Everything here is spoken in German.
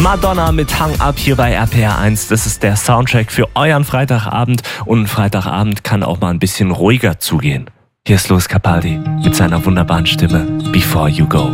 Madonna mit Hang Up hier bei RPR1. Das ist der Soundtrack für euren Freitagabend. Und ein Freitagabend kann auch mal ein bisschen ruhiger zugehen. Hier ist Lewis Capaldi mit seiner wunderbaren Stimme Before You Go.